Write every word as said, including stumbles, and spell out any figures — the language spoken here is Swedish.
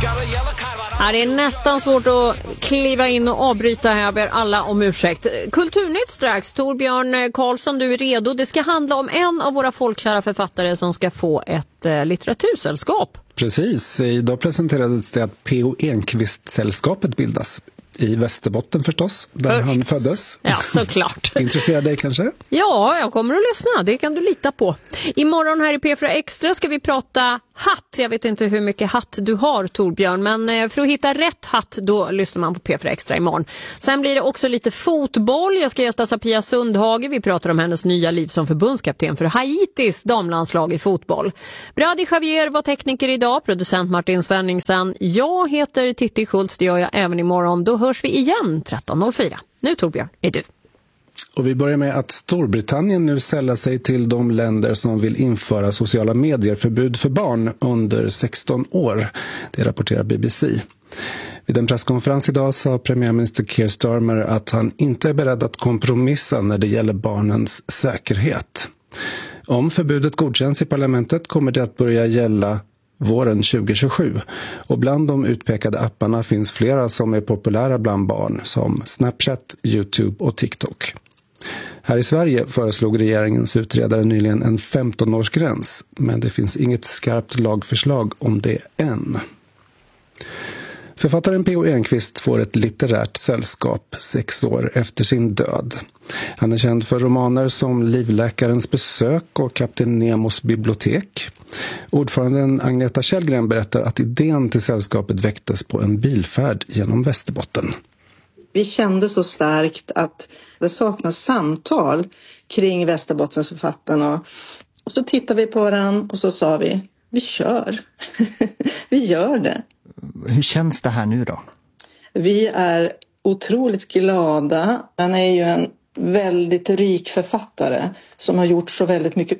Ja, det är nästan svårt att kliva in och avbryta här. Jag ber alla om ursäkt. Kulturnytt strax. Torbjörn Karlsson, du är redo. Det ska handla om en av våra folkkära författare som ska få ett eh, litteratursällskap. Precis. Idag presenterades det att P O Enquist-sällskapet bildas. I Västerbotten förstås, där Först. han föddes. Ja, såklart. Intresserar dig kanske? Ja, jag kommer att lyssna. Det kan du lita på. Imorgon här i P fyra Extra ska vi prata hatt. Jag vet inte hur mycket hatt du har, Torbjörn, men för att hitta rätt hatt då lyssnar man på P fyra Extra imorgon. Sen blir det också lite fotboll. Jag ska gästa Sapia Sundhage. Vi pratar om hennes nya liv som förbundskapten för Haitis damlandslag i fotboll. Brady Javier var tekniker idag, producent Martin Svenningsen. Jag heter Titti Schultz, det gör jag även imorgon. Då hörs vi igen tretton noll fyra. Nu Torbjörn, är du. Och vi börjar med att Storbritannien nu sällar sig till de länder som vill införa sociala medier-förbud för barn under sexton år. Det rapporterar B B C. Vid en presskonferens idag sa premiärminister Keir Starmer att han inte är beredd att kompromissa när det gäller barnens säkerhet. Om förbudet godkänns i parlamentet kommer det att börja gälla våren tjugo tjugosju. Och bland de utpekade apparna finns flera som är populära bland barn som Snapchat, YouTube och TikTok. Här i Sverige föreslog regeringens utredare nyligen en femton-årsgräns, men det finns inget skarpt lagförslag om det än. Författaren P O Enquist får ett litterärt sällskap sex år efter sin död. Han är känd för romaner som Livläkarens besök och Kapten Nemos bibliotek. Ordföranden Agneta Källgren berättar att idén till sällskapet väcktes på en bilfärd genom Västerbotten. Vi kände så starkt att det saknas samtal kring Västerbottens författarna. Och så tittade vi på varandra och så sa vi, vi kör. Vi gör det. Hur känns det här nu då? Vi är otroligt glada. Han är ju en väldigt rik författare som har gjort så väldigt mycket